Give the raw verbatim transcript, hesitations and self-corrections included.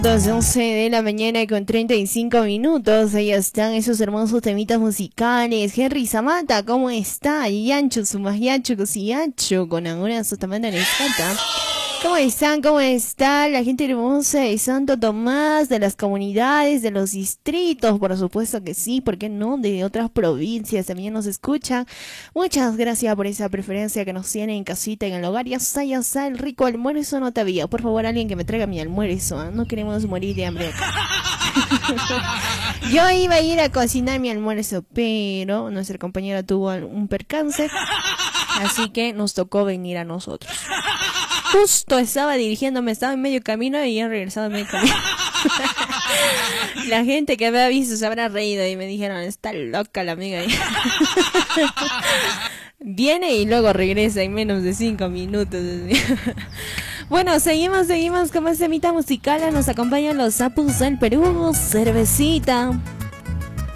once de la mañana con treinta y cinco minutos. Ahí están esos hermosos temitas musicales. Henry Zamata, ¿cómo está? Yancho, Sumayacho, Cosiyacho, con alguna sustamanda en el escata. ¿Cómo están? ¿Cómo está la gente hermosa de Santo Tomás, de las comunidades, de los distritos? Por supuesto que sí, ¿por qué no? De otras provincias también nos escuchan. Muchas gracias por esa preferencia que nos tienen en casita, en el hogar. Ya está, ya está, el rico almuerzo no te había. Por favor, alguien que me traiga mi almuerzo, ¿eh? No queremos morir de hambre acá. Yo iba a ir a cocinar mi almuerzo, pero nuestra compañera tuvo un percance, así que nos tocó venir a nosotros. Justo estaba dirigiéndome, estaba en medio camino y ya regresado en medio camino. La gente que me ha visto se habrá reído y me dijeron, está loca la amiga. Viene y luego regresa en menos de cinco minutos. Bueno, seguimos, seguimos con más temita musical. Nos acompañan los Apus del Perú. Cervecita.